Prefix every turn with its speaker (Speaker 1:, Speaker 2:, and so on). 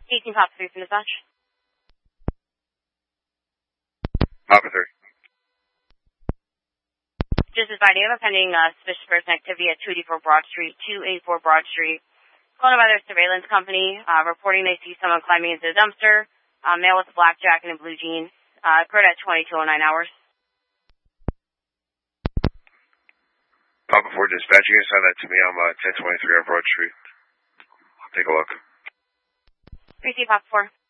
Speaker 1: 18 Pop 3 from dispatch.
Speaker 2: Papa 3.
Speaker 1: Just as you have a pending suspicious person activity at 284 Broad Street, 284 Broad Street. Calling by their surveillance company, reporting they see someone climbing into the dumpster, male with a black jacket and blue jeans. Occurred at 2209 hours.
Speaker 2: Papa 4 dispatch, you can send that to me. I'm 1023 on Broad Street. I'll take a look.
Speaker 1: Receive Papa 4.